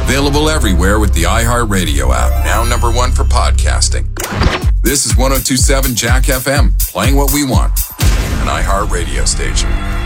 Available everywhere with the iHeartRadio app, now number one for podcasting. This is 102.7 Jack FM, playing what we want. An iHeartRadio station.